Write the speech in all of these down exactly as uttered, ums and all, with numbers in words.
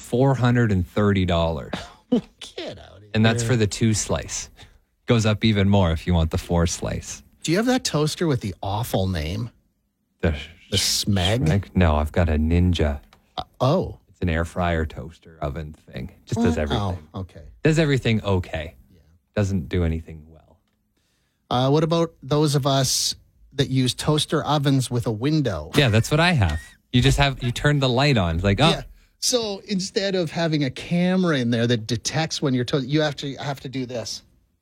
four hundred thirty dollars. Get out of here. And that's for the two slice. Goes up even more if you want the four slice. Do you have that toaster with the awful name? The, The Smeg? Smeg? No, I've got a Ninja. Uh, oh. It's an air fryer toaster oven thing. Just does everything. Oh, okay. Does everything okay. Yeah. Doesn't do anything well. Uh, what about those of us that use toaster ovens with a window? Yeah, that's what I have. You just have, you turn the light on. It's like, oh. Yeah. So instead of having a camera in there that detects when you're toasting, you have to have to do this.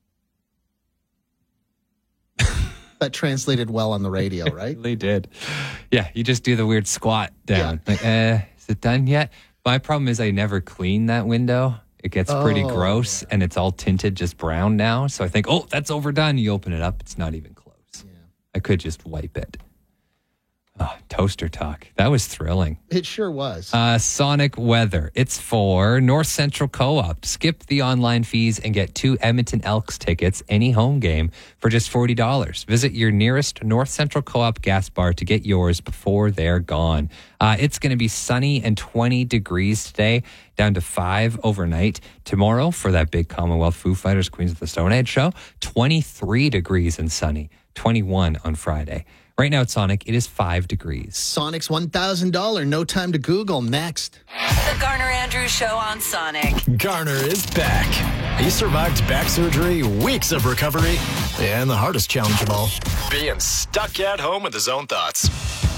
That translated well on the radio, right? They did. Yeah, you just do the weird squat down. Yeah. Like, uh, is it done yet? My problem is I never clean that window. It gets pretty Oh. gross, and it's all tinted just brown now. So I think, oh, that's overdone. You open it up, it's not even close. Yeah. I could just wipe it. Oh, toaster talk. That was thrilling. It sure was. Uh, Sonic weather. It's for North Central Co-op. Skip the online fees and get two Edmonton Elks tickets, any home game, for just forty dollars. Visit your nearest North Central Co-op gas bar to get yours before they're gone. Uh, it's going to be sunny and twenty degrees today, down to five overnight. Tomorrow, for that big Commonwealth Foo Fighters Queens of the Stone Age show, twenty-three degrees and sunny, twenty-one on Friday. Right now at Sonic, it is five degrees. Sonic's one thousand dollars No Time to Google next. The Garner Andrews Show on Sonic. Garner is back. He survived back surgery, weeks of recovery, and the hardest challenge of all, being stuck at home with his own thoughts.